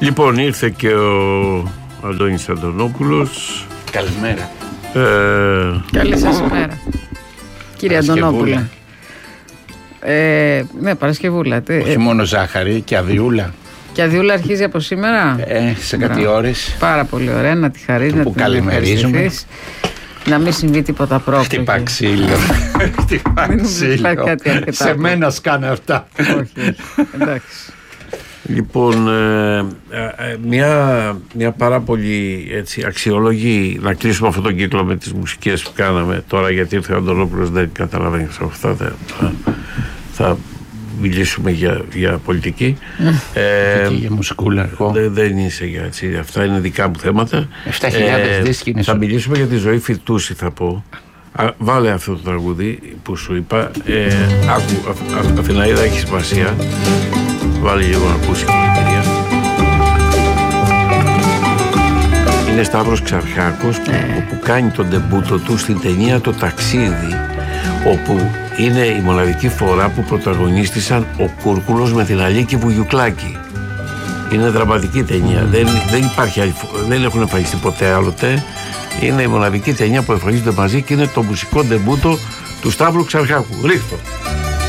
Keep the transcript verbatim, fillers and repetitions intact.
Λοιπόν, ήρθε και ο Αντώνης Αντωνόπουλος. Καλημέρα. Ε... Καλή σας ημέρα, κύριε Αντωνόπουλε. Ε, ναι, Παρασκευούλα. Όχι μόνο ζάχαρη, και αδιούλα. Και αδιούλα αρχίζει από σήμερα. Ε, σε κάτι ώρες. Πάρα πολύ ωραία, να τη χαρείς, να που την ευχαριστηθείς. Να μην συμβεί τίποτα πρόβλημα. Χτυπά ξύλο. Χτυπά ξύλο. Σε μένα σκάνε αυτά. Όχι, εντάξει. Λοιπόν, ε, ε, μια, μια πάρα πολύ έτσι, αξιόλογη, να κλείσουμε αυτόν τον κύκλο με τις μουσικές που κάναμε τώρα, γιατί ήρθε ο Αντωνόπουλος, δεν καταλαβαίνει από αυτά, θα, θα μιλήσουμε για, για πολιτική. ε, και για μουσικούλα. Δε, δεν είσαι για έτσι, αυτά είναι δικά μου θέματα. επτά χιλιάδες ε, δίσκοι είναι. Θα μιλήσουμε για τη ζωή Φιρτούση, θα πω. Α, βάλε αυτό το τραγούδι που σου είπα. ε, άκου, α, α, Αθηναίδα, έχει σημασία. Βάλει λίγο να ακούσει και η κυρία. Είναι Σταύρος Ξαρχάκος που, ε. που κάνει τον ντεμπούτο του στην ταινία «Το Ταξίδι», όπου είναι η μοναδική φορά που πρωταγωνίστησαν ο Κούρκουλος με την Αλίκη Βουγιουκλάκη. Είναι δραματική ταινία. Δεν, δεν, υπάρχει, δεν έχουν εμφανιστεί ποτέ άλλοτε. Είναι η μοναδική ταινία που εμφανίζονται μαζί και είναι το μουσικό ντεμπούτο του Σταύρου Ξαρχάκου. Ρίχτω.